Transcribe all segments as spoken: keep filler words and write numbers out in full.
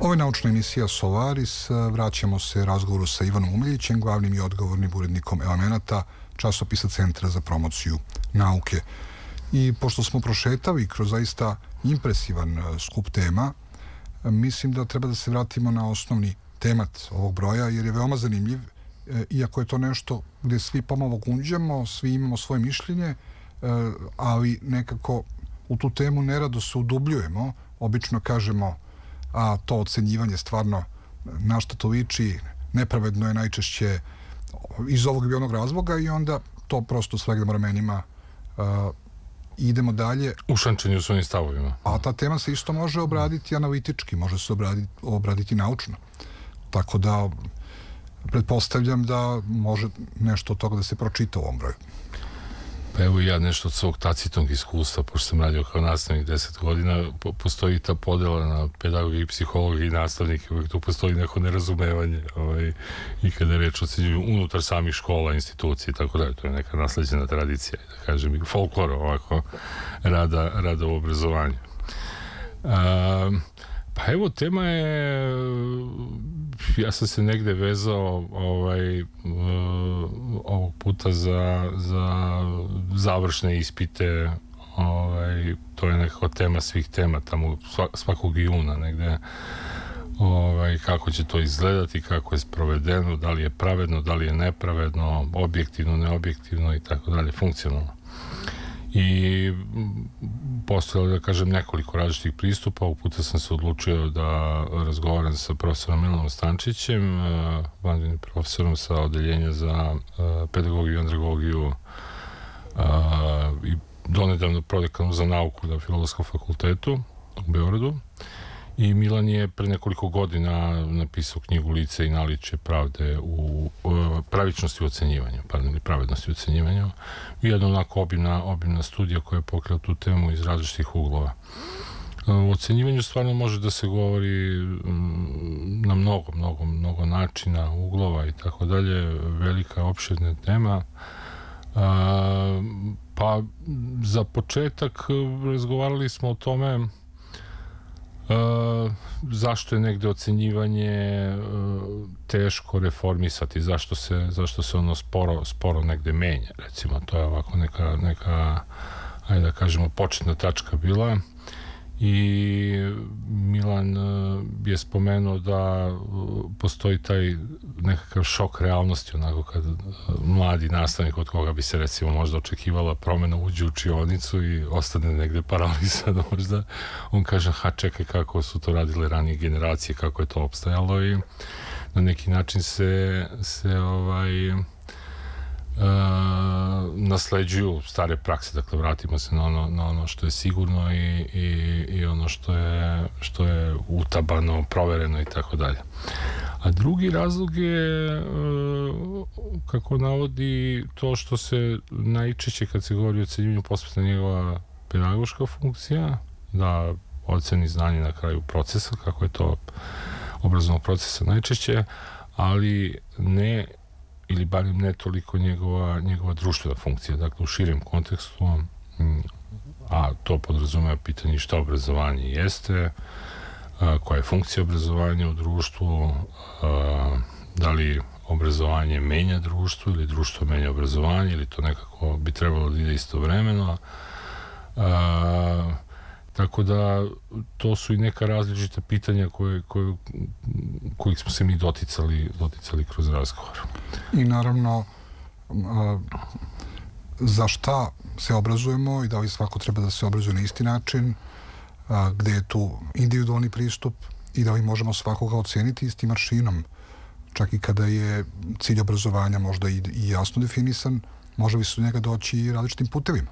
Ovo je naučna emisija Solaris. Vraćamo se razgovoru sa Ivanom Umiljićem, glavnim i odgovornim urednikom Elemenata, časopisa Centra za promociju nauke. I pošto smo prošetali kroz zaista impresivan skup tema, mislim da treba da se vratimo na osnovni temat ovog broja, jer je veoma zanimljiv, iako je to nešto gde svi pomalo gunđamo, svi imamo svoje mišljenje, ali nekako u tu temu nerado se udubljujemo. Obično kažemo, a to ocenjivanje stvarno na što to liči, nepravedno je najčešće iz ovog ili onog razloga, i onda to prosto slegnemo ramenima, uh, idemo dalje. Ušančenje u svojim stavovima. A ta tema se isto može obraditi analitički, može se obraditi, obraditi naučno. Tako da pretpostavljam da može nešto od toga da se pročita u ovom broju. Pa evo i ja nešto od svog tacitnog iskustva, pošto sam radio kao nastavnik deset godina, postoji ta podela na pedagoge i psihologe i nastavnike, uvijek tu postoji neko nerazumevanje, ovaj, i kada je reč o ocenjivanju unutar samih škola, institucije i tako dalje, to je neka nasleđena tradicija, da kažem, i folklor ovako rada, rada u obrazovanju. Um, Pa evo, tema je, ja sam se negde vezao ovaj, uh, ovog puta za, za završne ispite, ovaj, to je nekako tema svih tema, tamo svakog juna negde, ovaj, kako će to izgledati, kako je sprovedeno, da li je pravedno, da li je nepravedno, objektivno, neobjektivno i tako dalje, funkcionalno. I postojalo, da kažem, nekoliko različitih pristupa. Uputa sam se odlučio da razgovaram sa profesorom Milanom Stančićem, vanrednim profesorom sa odeljenja za pedagogiju i andragogiju i donedavno prodekanom za nauku na Filozofskom fakultetu u Beogradu. I Milan je pre nekoliko godina napisao knjigu Lice i naličje pravde u, u pravičnosti u ocenjivanju, pardon, pravednosti u ocenjivanju. I jedna onako obimna, obimna studija koja je pokrila tu temu iz različitih uglova. U ocenjivanju stvarno može da se govori na mnogo, mnogo, mnogo načina, uglova i tako dalje, velika, opširna tema. A, pa za početak razgovarali smo o tome Uh, zašto je negde ocenjivanje uh, teško reformisati, zašto se, zašto se ono sporo, sporo negde menja, recimo, to je ovako neka, neka, ajde da kažemo, početna tačka bila. I Milan uh, je spomenuo da uh, postoji taj nekakav šok realnosti, onako kad uh, mladi nastavnik od koga bi se recimo možda očekivala promena uđe u učionicu i ostane negde paralisan možda, on kaže, ha čekaj, kako su to radile ranije generacije, kako je to opstajalo, i na neki način se se ovaj Uh, nasleđuju stare prakse, dakle vratimo se na ono, na ono što je sigurno i, i, i ono što je, što je utabano, provereno i tako dalje. A drugi razlog je, uh, kako navodi, to što se najčešće kad se govori o ocenjivanju pospetna njegova pedagoška funkcija, da oceni znanje na kraju procesa, kako je to obrazovnog procesa najčešće, ali ne, ili barem ne toliko njegova, njegova društvena funkcija, dakle u širem kontekstu, a to podrazumeva pitanje šta obrazovanje jeste, a, koja je funkcija obrazovanja u društvu, a, da li obrazovanje menja društvo ili društvo menja obrazovanje, ili to nekako bi trebalo da ide istovremeno. A, tako da to su i neka različita pitanja koje, koje, kojih smo se mi doticali, doticali kroz razgovor. I naravno, a, za šta se obrazujemo i da li svako treba da se obrazuje na isti način, a, gde je tu individualni pristup i da li možemo svakoga oceniti istim aršinom, čak i kada je cilj obrazovanja možda i, i jasno definisan, može li se do njega doći i različitim putevima?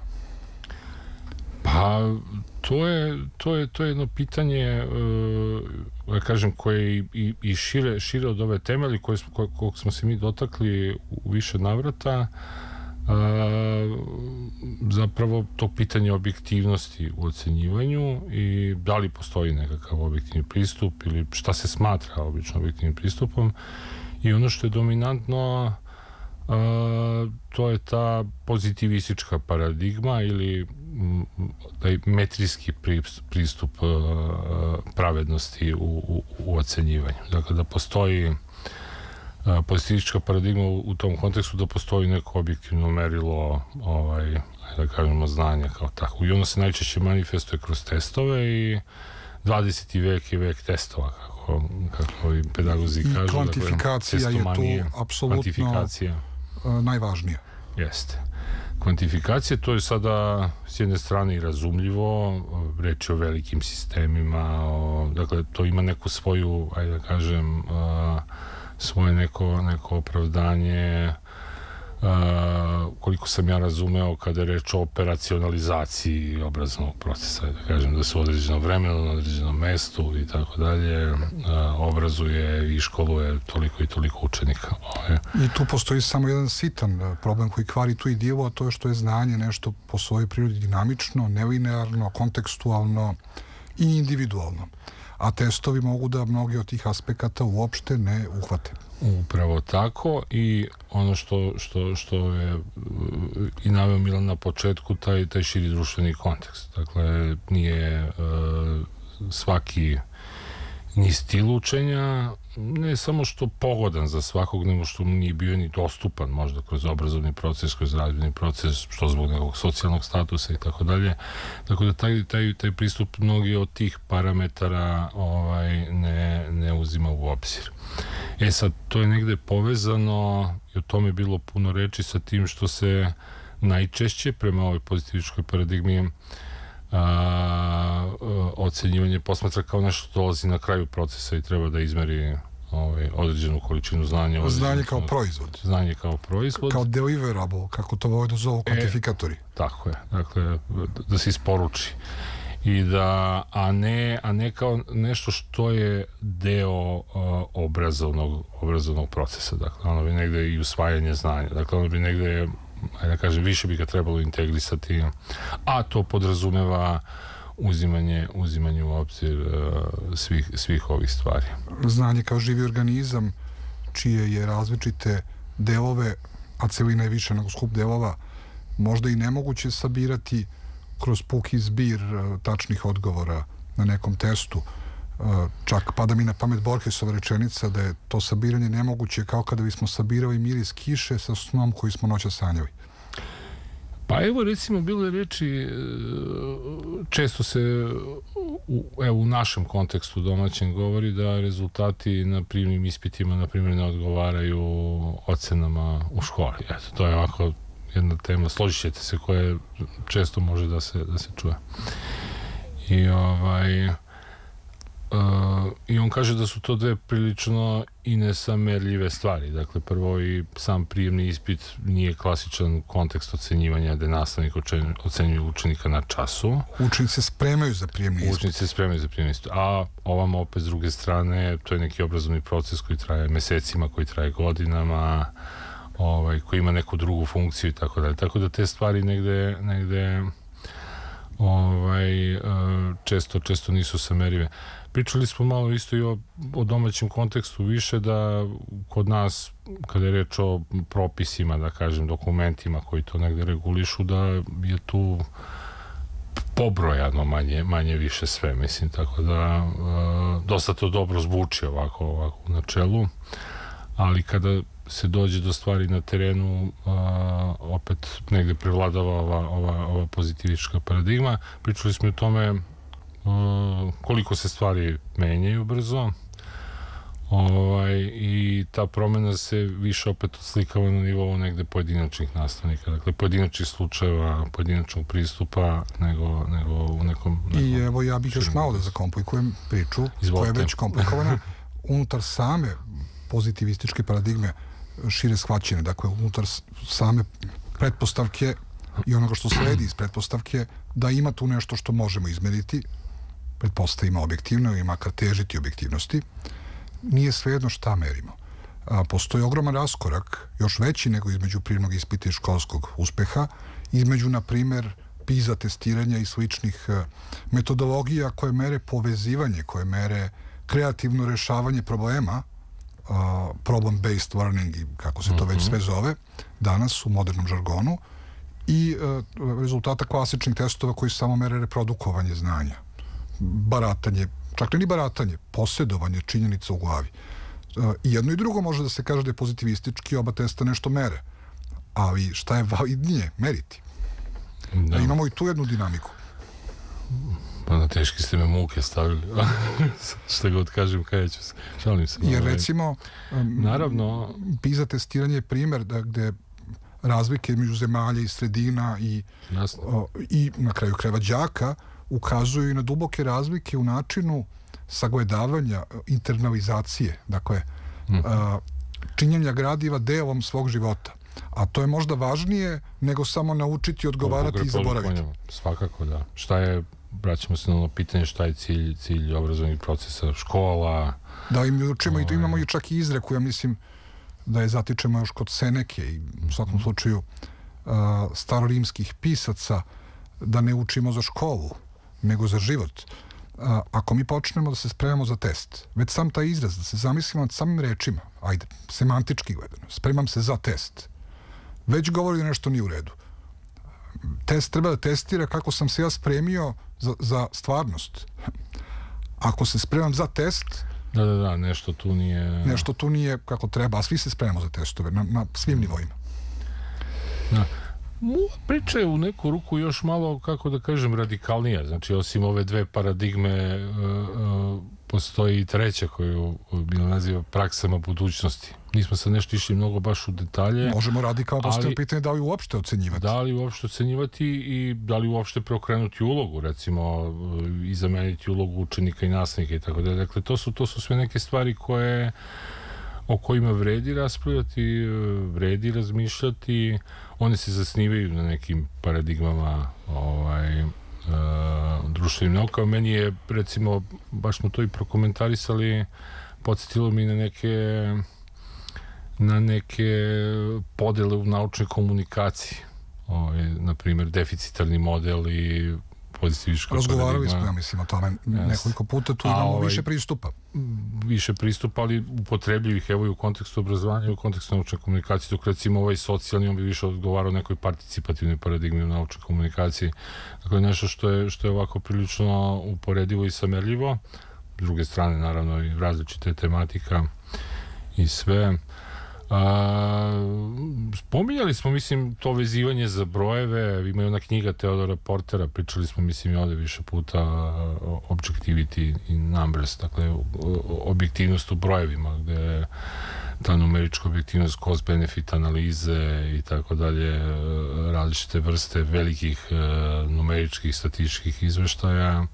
Pa to je, to je, to je jedno pitanje, uh, da kažem, koje i, i šire, šire od ove teme, ali koje, ko, kog smo se mi dotakli u više navrata, uh, zapravo to pitanje objektivnosti u ocenjivanju i da li postoji nekakav objektivni pristup ili šta se smatra obično objektivnim pristupom. I ono što je dominantno, Uh, to je ta pozitivistička paradigma ili taj metrijski pristup uh, pravednosti u, u, u ocenjivanju. Dakle, da postoji pozitivistička paradigma u, u tom kontekstu, da postoji neko objektivno merilo, ovaj, da kažemo, znanja kao tako. I ono se najčešće manifestuje kroz testove i dvadeseti vek je vek testova, kako, kako i pedagozi I kažu. I kvantifikacija dakle, je tu apsolutno najvažnija. Jeste. Kvantifikacija, to je sada s jedne strane i razumljivo, reč je o velikim sistemima, o, dakle, to ima neku svoju, ajde da kažem, a, svoje neko, neko opravdanje, a, koliko sam ja razumeo kada je reč o operacionalizaciji obrazovnog procesa, da kažem da se u određenom vremenu, na određenom mestu i tako dalje obrazuje i školuje toliko i toliko učenika. I tu postoji samo jedan sitan problem koji kvari tu ideju, a to je što je znanje nešto po svojoj prirodi dinamično, nelinearno, kontekstualno i individualno. A testovi mogu da mnogi od tih aspekata uopšte ne uhvate. Upravo tako i ono što, što, što je i naveo Milan na početku, taj, taj širi društveni kontekst. Dakle, nije uh, svaki ni stil učenja, ne samo što pogodan za svakog, nego što nije bio ni dostupan možda kroz obrazovni proces, kroz razvojni proces, što zbog nekog socijalnog statusa i tako dalje. Tako da taj, taj, taj pristup mnogi od tih parametara ovaj, ne, ne uzima u obzir. E sad, to je negde povezano i o tome je bilo puno reči sa tim što se najčešće prema ovoj pozitivističkoj paradigmi A, a, ocenjivanje posmatra kao nešto što dolazi na kraju procesa i treba da izmeri ovaj, određenu količinu znanja. Znanje kao proizvod. Znanje kao proizvod. Kao deliverable, kako to vojno zovu kvantifikatori. E, tako je, dakle, da se isporuči. I da, a ne, a ne kao nešto što je deo uh, obrazovnog, obrazovnog procesa. Dakle, ono bi negde i usvajanje znanja. Dakle, ono bi negde, ajde da kažem, više bi ga trebalo integrisati, a to podrazumeva uzimanje, uzimanje u obzir uh, svih, svih ovih stvari. Znanje kao živi organizam, čije je različite delove, a celina je više nego skup delova, možda i nemoguće sabirati kroz puki zbir uh, tačnih odgovora na nekom testu. Uh, čak pada mi na pamet Borgesova rečenica da je to sabiranje nemoguće kao kada bismo sabirali miris kiše sa snom koji smo noća sanjali. Pa evo, recimo, bilo je reči, često se u, evo, u našem kontekstu domaćem govori da rezultati na prijemnim ispitima, na primjer, ne odgovaraju ocenama u školi. Eto, to je ovako jedna tema, složit ćete se, koja često može da se, da se čuje. I ovaj... Uh, i on kaže da su to dve prilično i nesamerljive stvari. Dakle, prvo i sam prijemni ispit nije klasičan kontekst ocenjivanja gde nastavnik ocenjuje učenika na času. Učenici se spremaju za prijemni ispit. Učenici se spremaju za prijemni ispit. A ovamo opet s druge strane, to je neki obrazovni proces koji traje mesecima, koji traje godinama, ovaj, koji ima neku drugu funkciju i tako dalje. Tako da te stvari negde, negde ovaj, često, često nisu samerive. Pričali smo malo isto i o, o domaćem kontekstu više, da kod nas, kada je reč o propisima, da kažem, dokumentima koji to negde regulišu, da je tu pobrojano manje, manje više sve, mislim, tako da uh, dosta to dobro zvuči ovako, ovako u načelu, ali kada se dođe do stvari na terenu, uh, opet negde prevladava ova, ova, ova pozitivistička paradigma. Pričali smo o tome uh, koliko se stvari menjaju brzo, ovaj, i ta promena se više opet odslikava na nivou negde pojedinačnih nastavnika, dakle pojedinačnih slučajeva, pojedinačnog pristupa, nego, nego u nekom, nekom... I evo, ja bih još malo da zakomplikujem priču, koja je već komplikovana, unutar same pozitivističke paradigme šire shvaćene, dakle unutar same pretpostavke i onoga što sledi iz pretpostavke, da ima tu nešto što možemo izmeriti, pretpostavimo objektivno i makar težiti objektivnosti, nije svejedno šta merimo. A, postoji ogroman raskorak, još veći nego između prijemnog ispita i školskog uspeha, između, na primer, PISA testiranja i sličnih a, metodologija koje mere povezivanje, koje mere kreativno rešavanje problema, Uh, problem-based learning i kako se to mm-hmm. već sve zove danas u modernom žargonu, i uh, rezultata klasičnih testova koji samo mere reprodukovanje znanja, baratanje čak ne ni baratanje, posjedovanje činjenica u glavi. I jedno i drugo može da se kaže da je pozitivistički, oba testa nešto mere. Ali šta je validnije? Meriti. Da. Imamo i tu jednu dinamiku. Pa na teški ste me muke stavili. Šta god kažem, kada ću se. Šalim se. Jer recimo, naravno, PISA testiranje je primjer da gde razlike među zemalja i sredina i, o, i na kraju krajeva đaka ukazuju i na duboke razlike u načinu sagledavanja, internalizacije, dakle, mm. a, činjenja gradiva delom svog života. A to je možda važnije nego samo naučiti, odgovarati i zaboraviti. Svakako, da. Šta je, vraćamo se na ono pitanje, šta je cilj, cilj obrazovnih procesa, škola? Da, im učimo, i tu imamo i čak i izreku, ja mislim da je zatičemo još kod Seneke i u svakom slučaju uh, starorimskih pisaca, da ne učimo za školu, nego za život. Uh, ako mi počnemo da se spremamo za test, već sam taj izraz, da se zamislimo nad samim rečima, ajde, semantički gledano, spremam se za test, već govori da nešto nije u redu. Test treba da testira kako sam se ja spremio za, za stvarnost. Ako se spremam za test, da, da, da, nešto tu nije... Nešto tu nije kako treba, a svi se spremamo za testove, na, na svim nivoima. Da. Priča je u neku ruku još malo, kako da kažem, radikalnija. Znači, osim ove dve paradigme, uh, uh, postoji i treća koju bilo naziva praksama budućnosti. Nismo sad nešto išli mnogo baš u detalje. Možemo radikalno postaviti pitanje da li uopšte ocenjivati. Da li uopšte ocenjivati i da li uopšte preokrenuti ulogu, recimo, i zameniti ulogu učenika i nastavnika i tako da. Dakle, to su, to su sve neke stvari koje, o kojima vredi raspravljati, vredi razmišljati. One se zasnivaju na nekim paradigmama ovaj, uh, društvenim naukama. Meni je, recimo, baš smo to i prokomentarisali, podsjetilo mi na neke na neke podele u naučnoj komunikaciji. Ovaj, na primjer, deficitarni model i pozitivistička paradigma. Razgovarali smo, ja mislim, o tome yes. nekoliko puta, tu imamo ovaj, više pristupa. Više pristupa, ali upotrebljivih, evo i u kontekstu obrazovanja i u kontekstu naučne komunikacije, dok recimo ovaj socijalni, on bi više odgovarao nekoj participativnoj paradigmi u naučnoj komunikaciji. Dakle, nešto što je, što je ovako prilično uporedivo i samerljivo. S druge strane, naravno, i različite tematika i sve. A, spominjali smo, mislim, to vezivanje za brojeve. Ima jedna knjiga Teodora Portera, pričali smo, mislim, i ovde više puta, Objectivity in Numbers, dakle, objektivnost u brojevima, gde je ta numerička objektivnost, cost-benefit analize i tako dalje, različite vrste velikih numeričkih statističkih izveštaja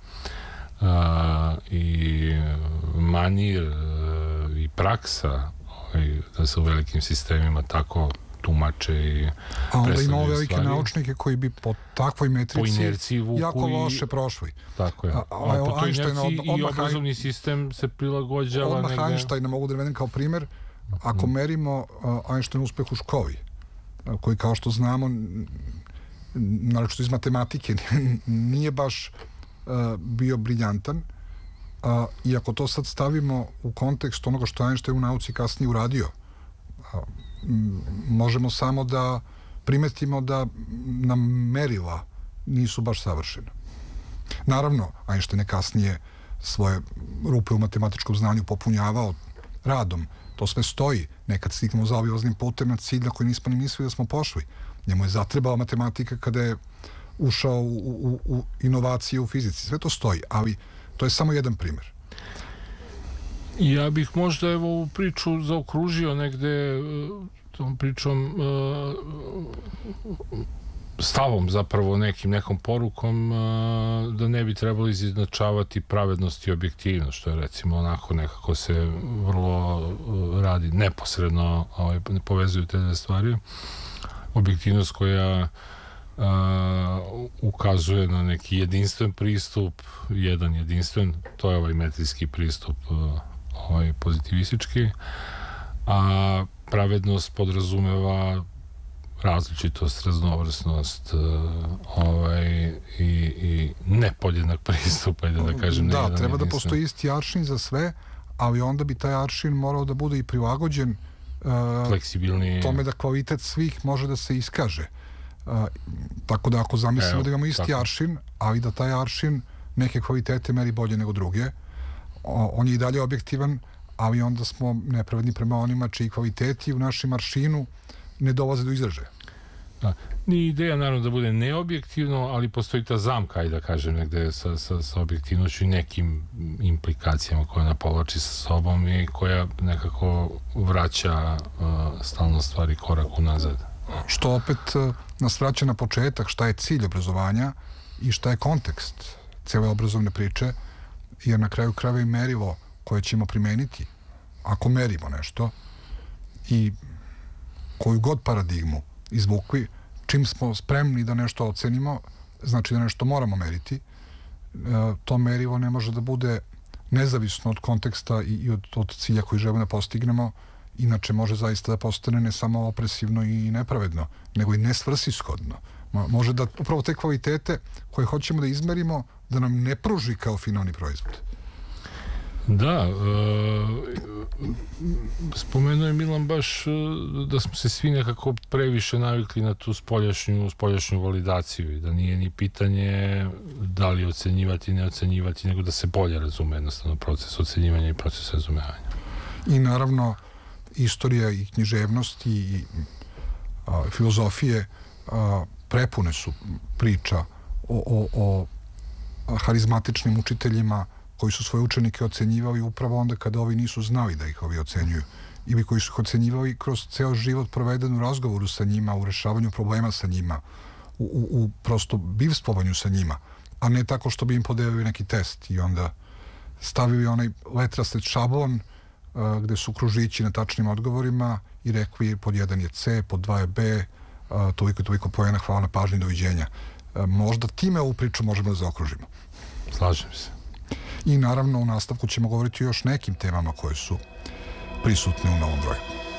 a, i manir i praksa da se u velikim sistemima tako tumače i a onda imamo velike stvari. Naučnike koji bi po takvoj metrici jako i... loše prošli. Tako je. A, a, a po toj inerciji od, i obrazovni Ein... sistem se prilagođava odmah negde... Einsteina mogu da navedem kao primjer. Ako mm. merimo uh, Einstein uspeh u školi, uh, koji kao što znamo, naročito iz matematike, nije baš uh, bio briljantan, Uh, i ako to sad stavimo u kontekst onoga što Einstein u nauci kasnije uradio, uh, m, možemo samo da primetimo da nam merila nisu baš savršena. Naravno, Einstein je kasnije svoje rupe u matematičkom znanju popunjavao radom. To sve stoji. Nekad stignemo zaobilaznim putem na cilj na koji nismo ni mislili da smo pošli. Njemu je zatrebala matematika kada je ušao u, u, u inovacije u fizici. Sve to stoji, ali to je samo jedan primjer. Ja bih možda evo ovu priču zaokružio negde tom pričom stavom zapravo nekim nekom porukom da ne bi trebalo izjednačavati pravednost i objektivnost, što je recimo onako nekako se vrlo radi neposredno, ovaj, povezuju te dve stvari. Objektivnost koja Uh, ukazuje na neki jedinstven pristup, jedan jedinstven, to je ovaj metrijski pristup, uh, ovaj pozitivistički, a pravednost podrazumeva različitost, raznovrsnost, uh, ovaj, i, i nepodjednak pristup, ajde da kažem. Da, treba jedinstven. Da postoji isti aršin za sve, ali onda bi taj aršin morao da bude i prilagođen uh, fleksibilni tome da kvalitet svih može da se iskaže. Uh, tako da ako zamislimo Evo, da imamo isti tako. aršin, ali da taj aršin neke kvalitete meri bolje nego druge, on je i dalje objektivan, ali onda smo nepravedni prema onima čiji kvaliteti u našem maršinu ne dolaze do izražaja. Da. Nije ideja naravno da bude neobjektivno, ali postoji ta zamka, ajde da kažem, negde sa, sa, sa objektivnošću i nekim implikacijama koje ona povlači sa sobom i koja nekako vraća uh, stalno stvari korak unazad. Što opet uh, nas vraća na početak, šta je cilj obrazovanja i šta je kontekst cele obrazovne priče, jer na kraju krajeva i merilo koje ćemo primeniti, ako merimo nešto, i koju god paradigmu izvukli, čim smo spremni da nešto ocenimo, znači da nešto moramo meriti, to merilo ne može da bude nezavisno od konteksta i od, od cilja koji želimo da postignemo, inače može zaista da postane ne samo opresivno i nepravedno, nego i nesvrsishodno. Može da upravo te kvalitete koje hoćemo da izmerimo, da nam ne pruži kao finalni proizvod. Da, e, spomenuo je Milan baš da smo se svi nekako previše navikli na tu spoljašnju, spoljašnju validaciju i da nije ni pitanje da li ocenjivati, ne ocenjivati, nego da se bolje razume jednostavno proces ocenjivanja i proces razumevanja. I naravno, istorija i književnost i a, filozofije a, prepune su priča o, o, o harizmatičnim učiteljima koji su svoje učenike ocenjivali upravo onda kada ovi nisu znali da ih ovi ocenjuju, ili koji su ih ocenjivali kroz ceo život proveden u razgovoru sa njima, u rešavanju problema sa njima, u, u, u prosto bivstvovanju sa njima, a ne tako što bi im podelili neki test i onda stavili onaj letrastet šablon uh, gde su kružići na tačnim odgovorima i rekli pod jedan je C, pod dva je B, uh, toliko i toliko pojena, hvala na pažnji, doviđenja. Uh, možda time ovu priču možemo da zaokružimo. Slažem se. I naravno u nastavku ćemo govoriti o još nekim temama koje su prisutne u novom broju.